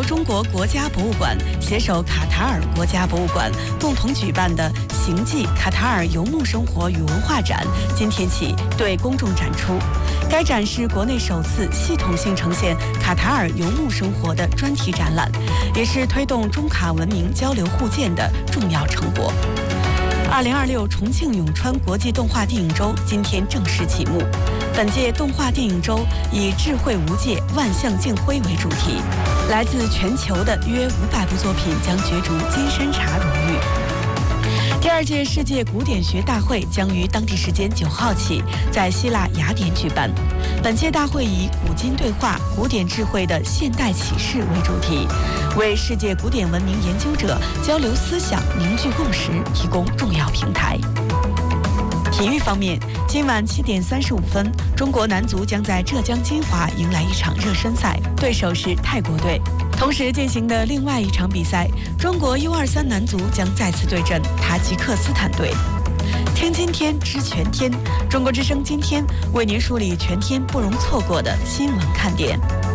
由中国国家博物馆携手卡塔尔国家博物馆共同举办的行记卡塔尔游牧生活与文化展今天起对公众展出。该展是国内首次系统性呈现卡塔尔游牧生活的专题展览，也是推动中卡文明交流互鉴的重要成果。2026重庆永川国际动画电影周今天正式启幕。本届动画电影周以智慧无界、万象竞辉为主题，来自全球的约500部作品将角逐金山茶荣誉。第2届世界古典学大会将于当地时间9号起在希腊雅典举办。本届大会以古今对话、古典智慧的现代启示为主题，为世界古典文明研究者交流思想、凝聚共识提供重要平台。体育方面，今晚7点35分，中国男足将在浙江金华迎来一场热身赛，对手是泰国队。同时进行的另外一场比赛，中国 U23 男足将再次对阵塔吉克斯坦队。听今天知全天，中国之声今天为您梳理全天不容错过的新闻看点。